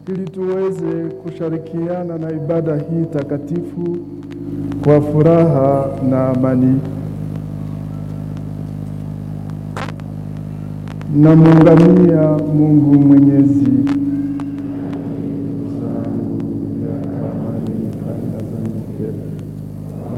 ili tuweze kushirikiana na ibada hii takatifu kwa furaha na amani. Namuungamia Mungu Mwenyezi,